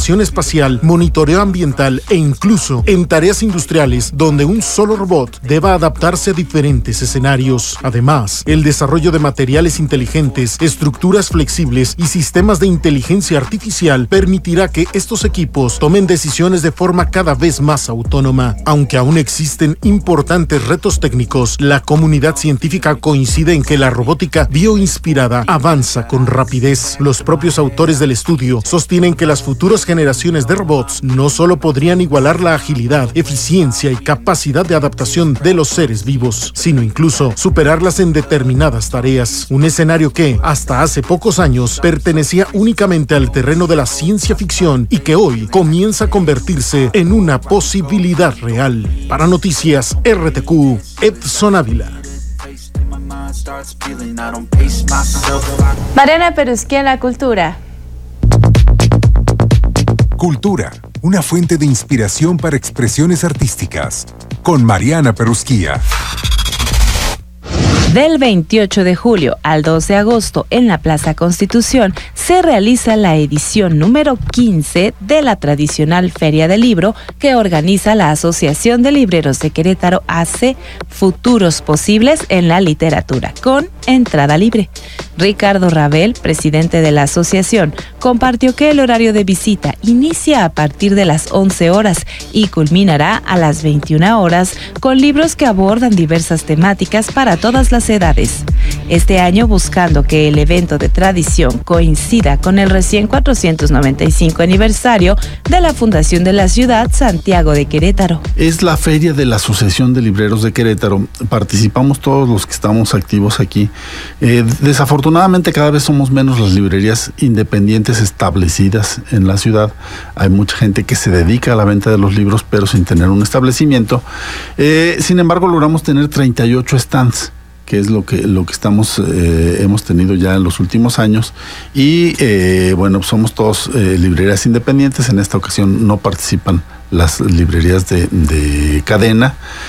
observación espacial, monitoreo ambiental e incluso en tareas industriales donde un solo robot deba adaptarse a diferentes escenarios. Además, el desarrollo de materiales inteligentes, estructuras flexibles y sistemas de inteligencia artificial permitirá que estos equipos tomen decisiones de forma cada vez más autónoma. Aunque aún existen importantes retos técnicos, la comunidad científica coincide en que la robótica bioinspirada avanza con rapidez. Los propios autores del estudio sostienen que las futuras generaciones de robots no solo podrían igualar la agilidad, eficiencia y capacidad de adaptación de los seres vivos, sino incluso superarlas en determinadas tareas. Un escenario que, hasta hace pocos años, pertenecía únicamente al terreno de la ciencia ficción y que hoy comienza a convertirse en una posibilidad real. Para Noticias RTQ, Edson Ávila. Mariana Perusquía en la cultura. Cultura, una fuente de inspiración para expresiones artísticas. Con Mariana Perusquía. Del 28 de julio al 2 de agosto en la Plaza Constitución se realiza la edición número 15 de la tradicional Feria del Libro que organiza la Asociación de Libreros de Querétaro AC, Futuros Posibles en la Literatura, con entrada libre. Ricardo Rabel, presidente de la asociación, compartió que el horario de visita inicia a partir de las 11 horas y culminará a las 21 horas con libros que abordan diversas temáticas para todas las edades. Este año, buscando que el evento de tradición coincida con el recién 495 aniversario de la fundación de la ciudad, Santiago de Querétaro. Es la feria de la Asociación de Libreros de Querétaro. Participamos todos los que estamos activos aquí. Desafortunadamente cada vez somos menos las librerías independientes establecidas en la ciudad. Hay mucha gente que se dedica a la venta de los libros, pero sin tener un establecimiento. Sin embargo, logramos tener 38 stands, que es lo que hemos tenido ya en los últimos años. Y bueno, somos todos librerías independientes. En esta ocasión no participan las librerías de cadena,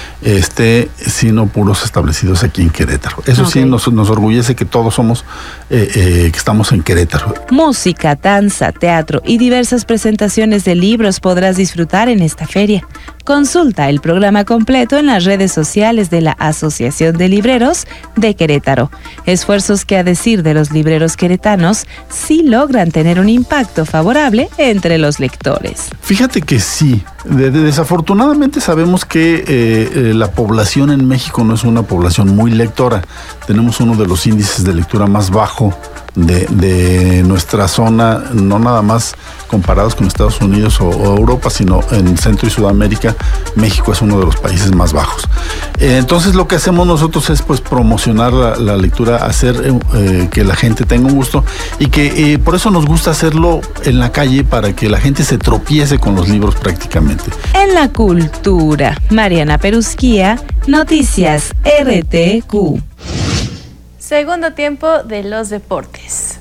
sino puros establecidos aquí en Querétaro. Eso okay. Sí, nos orgullece que todos somos, que estamos en Querétaro. Música, danza, teatro y diversas presentaciones de libros podrás disfrutar en esta feria. Consulta el programa completo en las redes sociales de la Asociación de Libreros de Querétaro. Esfuerzos que, a decir de los libreros queretanos, sí logran tener un impacto favorable entre los lectores. Fíjate que sí. Desafortunadamente sabemos que la población en México no es una población muy lectora. Tenemos uno de los índices de lectura más bajo de nuestra zona, no nada más comparados con Estados Unidos o Europa, sino en Centro y Sudamérica. México es uno de los países más bajos. Entonces lo que hacemos nosotros es pues promocionar la lectura, hacer que la gente tenga un gusto, y que por eso nos gusta hacerlo en la calle, para que la gente se tropiece con los libros prácticamente. En la cultura, Mariana Perusquía, Noticias RTQ. Segundo tiempo de los deportes.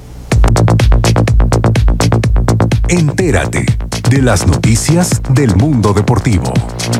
Entérate de las noticias del mundo deportivo.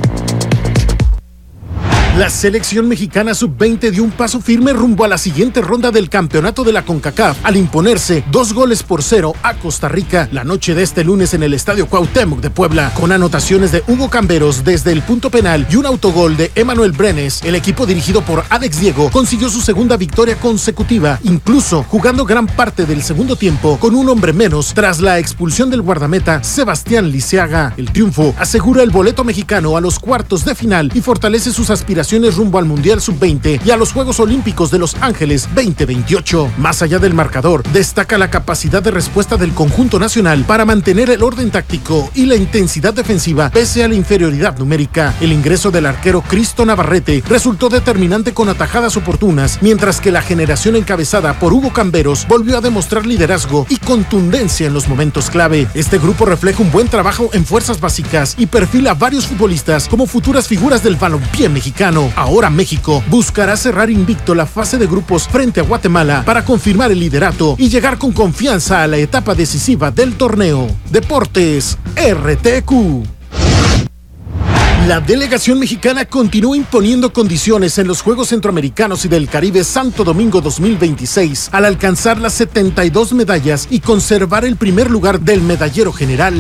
La selección mexicana sub-20 dio un paso firme rumbo a la siguiente ronda del campeonato de la CONCACAF al imponerse 2-0 a Costa Rica la noche de este lunes en el Estadio Cuauhtémoc de Puebla, con anotaciones de Hugo Camberos desde el punto penal y un autogol de Emanuel Brenes. El equipo dirigido por Alex Diego consiguió su segunda victoria consecutiva, incluso jugando gran parte del segundo tiempo con un hombre menos tras la expulsión del guardameta Sebastián Liceaga. El triunfo asegura el boleto mexicano a los cuartos de final y fortalece sus aspiraciones rumbo al Mundial Sub-20 y a los Juegos Olímpicos de Los Ángeles 2028. Más allá del marcador, destaca la capacidad de respuesta del conjunto nacional para mantener el orden táctico y la intensidad defensiva pese a la inferioridad numérica. El ingreso del arquero Cristo Navarrete resultó determinante con atajadas oportunas, mientras que la generación encabezada por Hugo Camberos volvió a demostrar liderazgo y contundencia en los momentos clave. Este grupo refleja un buen trabajo en fuerzas básicas y perfila a varios futbolistas como futuras figuras del balompié mexicano. Ahora México buscará cerrar invicto la fase de grupos frente a Guatemala para confirmar el liderato y llegar con confianza a la etapa decisiva del torneo. Deportes RTQ. La delegación mexicana continúa imponiendo condiciones en los Juegos Centroamericanos y del Caribe Santo Domingo 2026 al alcanzar las 72 medallas y conservar el primer lugar del medallero general.